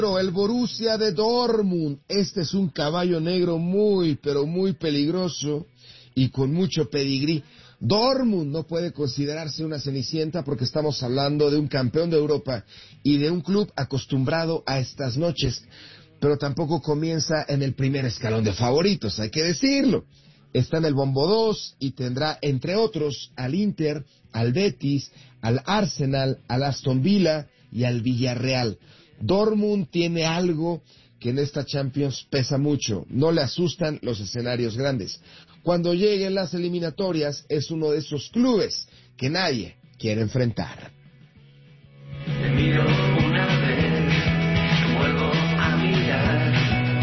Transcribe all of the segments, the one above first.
El Borussia de Dortmund. Este es un caballo negro muy, pero muy peligroso y con mucho pedigrí. Dortmund no puede considerarse una cenicienta porque estamos hablando de un campeón de Europa y de un club acostumbrado a estas noches, pero tampoco comienza en el primer escalón de favoritos, hay que decirlo. Está en el bombo 2 y tendrá, entre otros, al Inter, al Betis, al Arsenal, al Aston Villa y al Villarreal. Dortmund tiene algo que en esta Champions pesa mucho. No le asustan los escenarios grandes. Cuando lleguen las eliminatorias, es uno de esos clubes que nadie quiere enfrentar. Te miro una vez, vuelvo a mirar.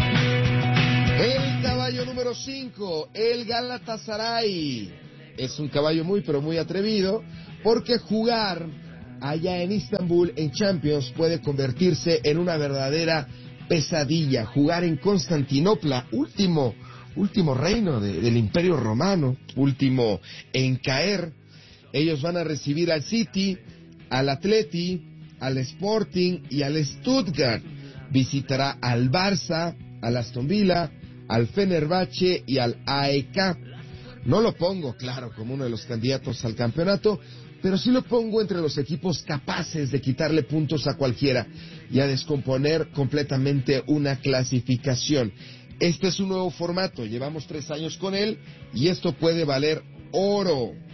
El caballo número 5, el Galatasaray. Es un caballo muy, pero muy atrevido, porque jugar allá en Istambul, en Champions, puede convertirse en una verdadera pesadilla. Jugar en Constantinopla, último reino del Imperio Romano, último en caer. Ellos van a recibir al City, al Atleti, al Sporting y al Stuttgart. Visitará al Barça, al Aston Villa, al Fenerbahce y al AEK. No lo pongo, claro, como uno de los candidatos al campeonato, pero sí lo pongo entre los equipos capaces de quitarle puntos a cualquiera y a descomponer completamente una clasificación. Este es un nuevo formato, llevamos 3 años con él y esto puede valer oro.